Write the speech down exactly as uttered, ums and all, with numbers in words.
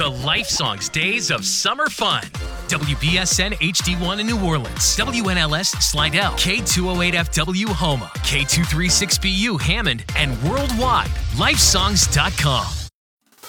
The Life Songs Days of Summer Fun. W B S N H D one in New Orleans, W N L S Slidell, K two oh eight F W Homa, K two thirty-six B U Hammond, and worldwide, lifesongs dot com.